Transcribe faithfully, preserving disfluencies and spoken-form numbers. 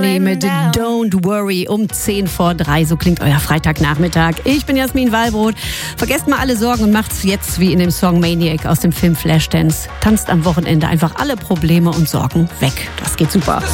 Mit Don't Worry um zehn vor drei. So klingt euer Freitagnachmittag. Ich bin Jasmin Wallbrot. Vergesst mal alle Sorgen und macht's jetzt wie in dem Song Maniac aus dem Film Flashdance. Tanzt am Wochenende einfach alle Probleme und Sorgen weg. Das geht super.